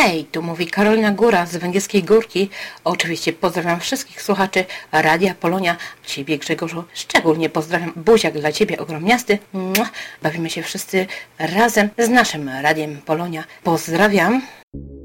Hej, tu mówi Karolina Góra z Węgierskiej Górki. Oczywiście pozdrawiam wszystkich słuchaczy Radia Polonia. Ciebie, Grzegorzu, szczególnie pozdrawiam. Buziak dla Ciebie, ogromniasty. Bawimy się wszyscy razem z naszym Radiem Polonia. Pozdrawiam.